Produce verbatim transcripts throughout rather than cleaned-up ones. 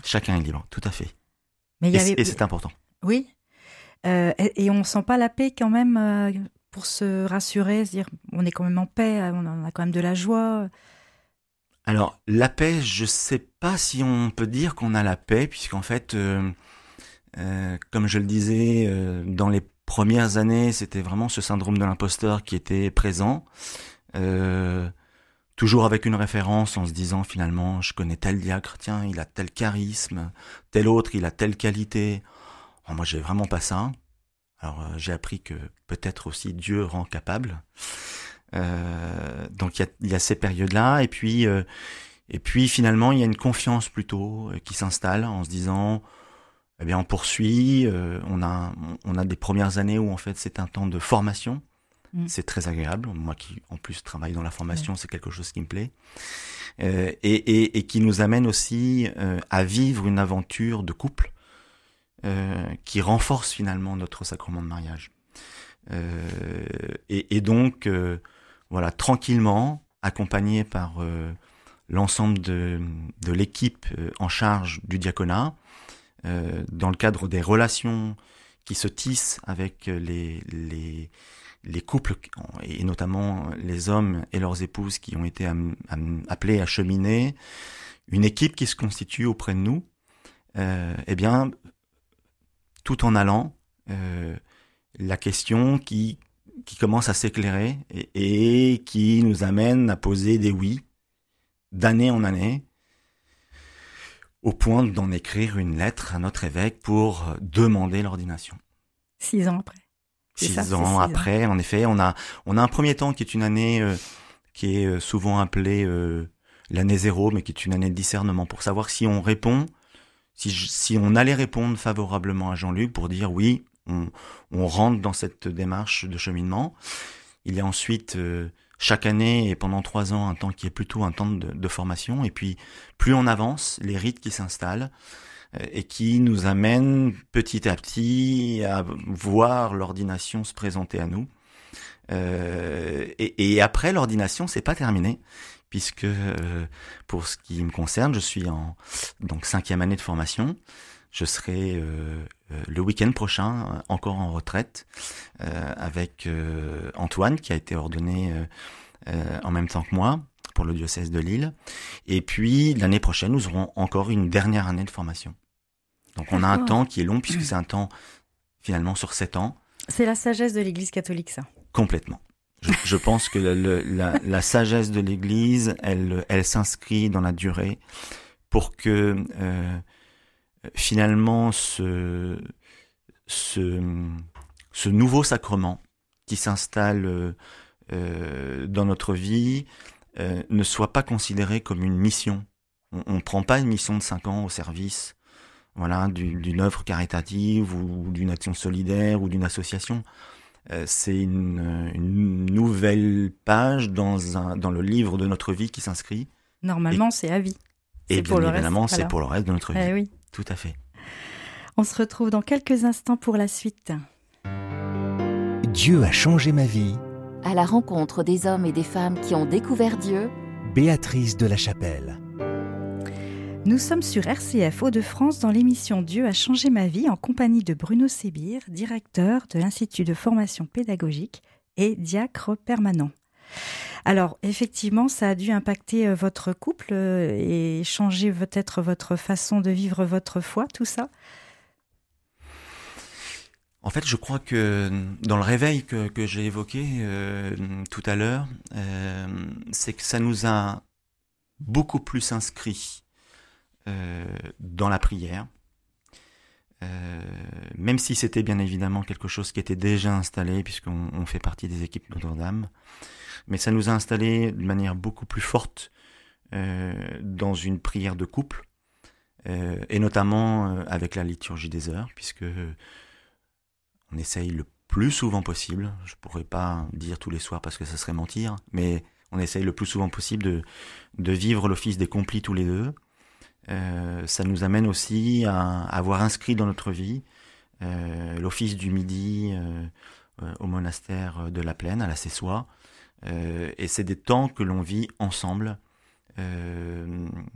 Chacun est libre, tout à fait. Mais il y Et, avait... c'est- et c'est important. Oui. Euh, et, et on sent pas la paix quand même euh, pour se rassurer, se dire on est quand même en paix, on a, on a quand même de la joie. Alors, la paix, je sais pas si on peut dire qu'on a la paix, puisqu'en fait, euh, euh, comme je le disais, euh, dans les premières années, c'était vraiment ce syndrome de l'imposteur qui était présent. Euh, toujours avec une référence en se disant finalement, je connais tel diacre, tiens, il a tel charisme, tel autre, il a telle qualité. Oh, moi, j'ai vraiment pas ça. Alors, euh, j'ai appris que peut-être aussi Dieu rend capable. Euh, donc, il y a, il y a ces périodes-là. Et puis, euh, et puis, finalement, il y a une confiance plutôt euh, qui s'installe en se disant, eh bien, on poursuit. Euh, on a, on a des premières années où en fait, c'est un temps de formation. Mm. C'est très agréable. Moi qui, en plus, travaille dans la formation, Ouais. c'est quelque chose qui me plaît. Euh, et, et, et qui nous amène aussi euh, à vivre une aventure de couple euh, qui renforce finalement notre sacrement de mariage. Euh, et, et donc, euh, voilà, tranquillement, accompagné par euh, l'ensemble de, de l'équipe euh, en charge du diaconat, euh, dans le cadre des relations qui se tissent avec les, les, les couples, et notamment les hommes et leurs épouses qui ont été am, am, appelés à cheminer, une équipe qui se constitue auprès de nous, euh, eh bien, tout en allant, euh, la question qui, qui commence à s'éclairer et, et qui nous amène à poser des oui, d'année en année, au point d'en écrire une lettre à notre évêque pour demander l'ordination. Six ans après. C'est Six ça, ans c'est six après, ans. en effet, on a, on a un premier temps qui est une année euh, qui est souvent appelée euh, l'année zéro, mais qui est une année de discernement pour savoir si on répond, si, je, si on allait répondre favorablement à Jean-Luc pour dire oui, on, on rentre dans cette démarche de cheminement. Il y a ensuite euh, chaque année et pendant trois ans un temps qui est plutôt un temps de, de formation. Et puis plus on avance, les rites qui s'installent euh, et qui nous amènent petit à petit à voir l'ordination se présenter à nous. Euh, et, et après l'ordination, c'est pas terminé, puisque euh, pour ce qui me concerne, je suis en donc cinquième année de formation. Je serai euh, euh, le week-end prochain euh, encore en retraite euh, avec euh, Antoine qui a été ordonné euh, euh, en même temps que moi pour le diocèse de Lille. Et puis l'année prochaine, nous aurons encore une dernière année de formation. Donc on a un temps qui est long puisque c'est un temps finalement sur sept ans. C'est la sagesse de l'Église catholique, ça. Complètement. Je, je pense que le, le, la, la sagesse de l'Église, elle, elle s'inscrit dans la durée pour que euh, finalement ce, ce, ce nouveau sacrement qui s'installe euh, dans notre vie euh, ne soit pas considéré comme une mission. On ne prend pas une mission de cinq ans au service voilà, du, d'une œuvre caritative ou d'une action solidaire ou d'une association. Euh, c'est une, une nouvelle page dans, un, dans le livre de notre vie qui s'inscrit. Normalement, et, c'est à vie. Et c'est bien pour évidemment, le reste, c'est pour le reste de notre vie. Eh oui. Tout à fait. On se retrouve dans quelques instants pour la suite. Dieu a changé ma vie. À la rencontre des hommes et des femmes qui ont découvert Dieu. Béatrice de la Chapelle. Nous sommes sur R C F Hauts-de-France dans l'émission Dieu a changé ma vie en compagnie de Bruno Sébir, directeur de l'Institut de formation pédagogique et diacre permanent. Alors, effectivement, ça a dû impacter votre couple et changer peut-être votre façon de vivre votre foi, tout ça ? En fait, je crois que dans le réveil que, que j'ai évoqué euh, tout à l'heure, euh, c'est que ça nous a beaucoup plus inscrits euh, dans la prière, euh, même si c'était bien évidemment quelque chose qui était déjà installé, puisqu'on on fait partie des équipes Notre-Dame, mais ça nous a installés de manière beaucoup plus forte euh, dans une prière de couple, euh, et notamment euh, avec la liturgie des heures, puisque on essaye le plus souvent possible, je pourrais pas dire tous les soirs parce que ça serait mentir, mais on essaye le plus souvent possible de, de vivre l'office des complis tous les deux. Euh, ça nous amène aussi à, à avoir inscrit dans notre vie euh, l'office du midi euh, euh, au monastère de la Plaine, à la Cessoie. Euh, et c'est des temps que l'on vit ensemble, euh,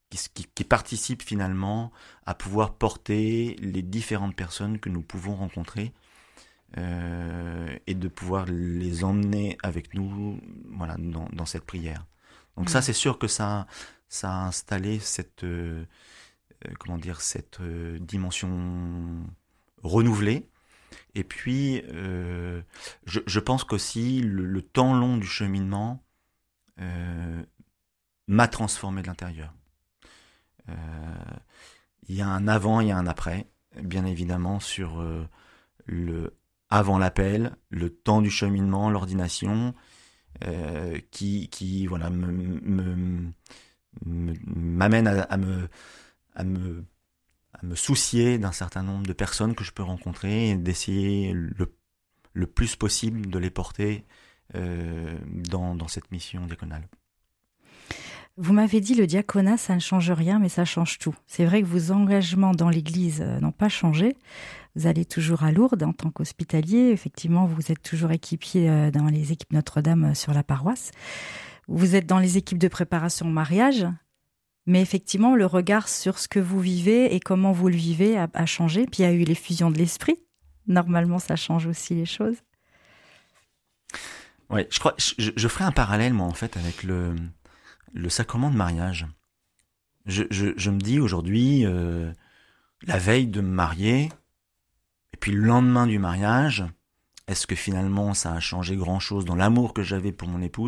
qui, qui, qui participe finalement à pouvoir porter les différentes personnes que nous pouvons rencontrer euh, et de pouvoir les emmener avec nous, voilà, dans, dans cette prière. Donc mmh. ça, c'est sûr que ça, ça a installé cette, euh, comment dire, cette euh, dimension renouvelée. Et puis, euh, je, je pense qu'aussi le, le temps long du cheminement euh, m'a transformé de l'intérieur. Euh, il y a un avant, il y a un après, bien évidemment, sur euh, le avant l'appel, le temps du cheminement, l'ordination, euh, qui, qui voilà, me, me, me, m'amène à, à, me, à, me, à me soucier d'un certain nombre de personnes que je peux rencontrer et d'essayer le, le plus possible de les porter euh, dans, dans cette mission diaconale. Vous m'avez dit le diaconat, ça ne change rien, mais ça change tout. C'est vrai que vos engagements dans l'Église n'ont pas changé. Vous allez toujours à Lourdes en tant qu'hospitalier. Effectivement, vous êtes toujours équipier dans les équipes Notre-Dame sur la paroisse. Vous êtes dans les équipes de préparation au mariage. Mais effectivement, le regard sur ce que vous vivez et comment vous le vivez a, a changé. Puis il y a eu les fusions de l'esprit. Normalement, ça change aussi les choses. Oui, je crois, je, je ferai un parallèle, moi, en fait, avec le... le sacrement de mariage. Je, je, je me dis aujourd'hui, euh, la veille de me marier, et puis le lendemain du mariage, est-ce que finalement ça a changé grand-chose dans l'amour que j'avais pour mon épouse ?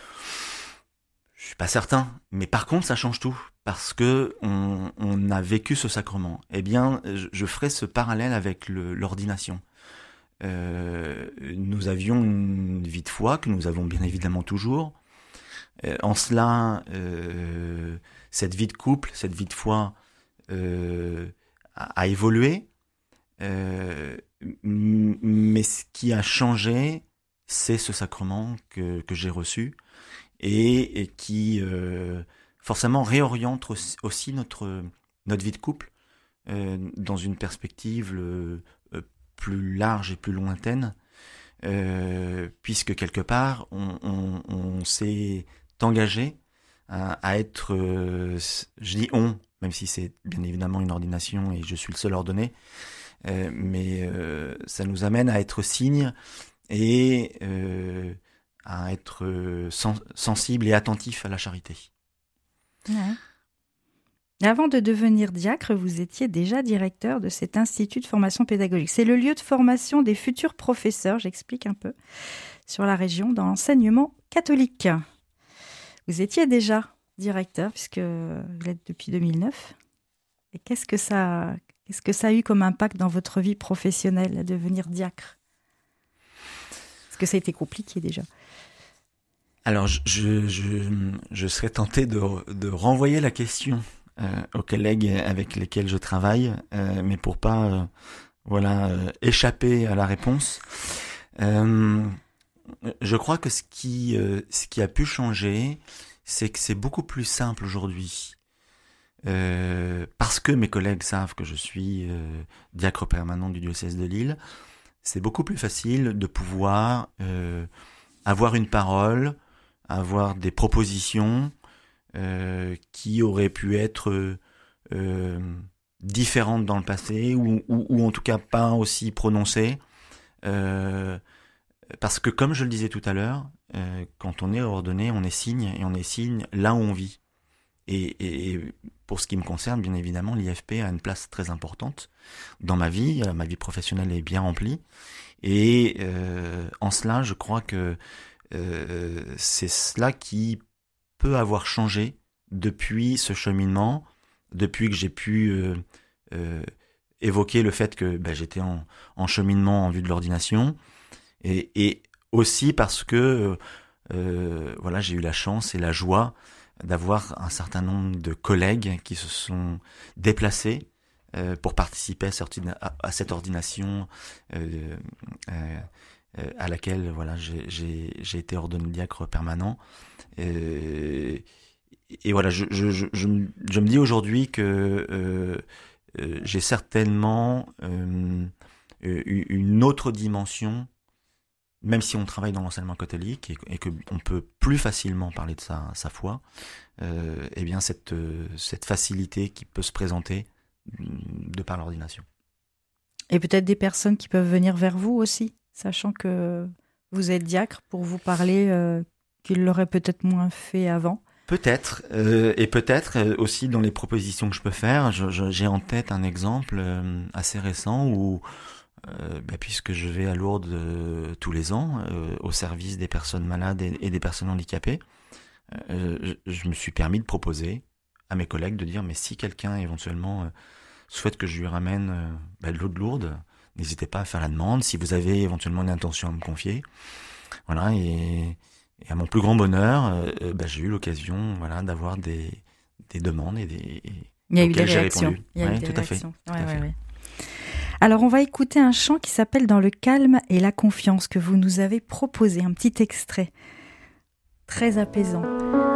Je suis pas certain, mais par contre ça change tout, parce que on, on a vécu ce sacrement. Eh bien, je, je ferai ce parallèle avec le, l'ordination. Euh, nous avions une vie de foi que nous avons bien évidemment toujours. Euh, en cela, euh, cette vie de couple, cette vie de foi euh, a, a évolué, euh, m- mais ce qui a changé, c'est ce sacrement que, que j'ai reçu et, et qui euh, forcément réoriente aussi, aussi notre, notre vie de couple euh, dans une perspective euh, plus large et plus lointaine, euh, puisque quelque part, on, on, on s'est engagé à, à être, euh, je dis on, même si c'est bien évidemment une ordination et je suis le seul ordonné, euh, mais euh, ça nous amène à être signe et euh, à être sen- sensible et attentif à la charité. Ouais. Avant de devenir diacre, vous étiez déjà directeur de cet institut de formation pédagogique. C'est le lieu de formation des futurs professeurs, j'explique un peu, sur la région dans l'enseignement catholique. Vous étiez déjà directeur, puisque vous l'êtes depuis deux mille neuf. Et qu'est-ce que ça, qu'est-ce que ça a eu comme impact dans votre vie professionnelle, à devenir diacre ? Est-ce que ça a été compliqué déjà ? Alors, je, je, je, je serais tenté de, de renvoyer la question euh, aux collègues avec lesquels je travaille, euh, mais pour pas euh, voilà, euh, échapper à la réponse. Euh, Je crois que ce qui, euh, ce qui a pu changer, c'est que c'est beaucoup plus simple aujourd'hui. Euh, parce que mes collègues savent que je suis euh, diacre permanent du diocèse de Lille, c'est beaucoup plus facile de pouvoir euh, avoir une parole, avoir des propositions euh, qui auraient pu être euh, différentes dans le passé, ou, ou, ou en tout cas pas aussi prononcées. Euh, Parce que comme je le disais tout à l'heure, euh, quand on est ordonné, on est signe, et on est signe là où on vit. Et, et pour ce qui me concerne, bien évidemment, l'I F P a une place très importante dans ma vie. Ma vie professionnelle est bien remplie. Et euh, en cela, je crois que euh, c'est cela qui peut avoir changé depuis ce cheminement, depuis que j'ai pu euh, euh, évoquer le fait que ben, j'étais en, en cheminement en vue de l'ordination. Et, et aussi parce que euh, voilà, j'ai eu la chance et la joie d'avoir un certain nombre de collègues qui se sont déplacés euh, pour participer à cette, ordina- à cette ordination euh, euh, euh, à laquelle voilà, j'ai, j'ai, j'ai été ordonné diacre permanent. Euh, et voilà, je, je, je, je, me, je me dis aujourd'hui que euh, euh, j'ai certainement euh, une autre dimension même si on travaille dans l'enseignement catholique et, et qu'on peut plus facilement parler de sa, sa foi, euh, eh bien cette, euh, cette facilité qui peut se présenter de par l'ordination. Et peut-être des personnes qui peuvent venir vers vous aussi, sachant que vous êtes diacre, pour vous parler euh, qu'ils l'auraient peut-être moins fait avant. Peut-être, euh, et peut-être euh, aussi dans les propositions que je peux faire, je, je, j'ai en tête un exemple euh, assez récent où, euh, bah, puisque je vais à Lourdes euh, tous les ans, euh, au service des personnes malades et, et des personnes handicapées, euh, je, je me suis permis de proposer à mes collègues de dire, mais si quelqu'un éventuellement euh, souhaite que je lui ramène euh, bah, de l'eau de Lourdes, n'hésitez pas à faire la demande, si vous avez éventuellement une intention à me confier. Voilà, et... Et à mon plus grand bonheur, euh, bah, j'ai eu l'occasion voilà, d'avoir des, des demandes et des. Il y a eu des réactions. Il y a ouais, eu des tout réactions. à fait. Ouais, tout à ouais, fait. ouais. Alors, on va écouter un chant qui s'appelle Dans le calme et la confiance que vous nous avez proposé, un petit extrait très apaisant.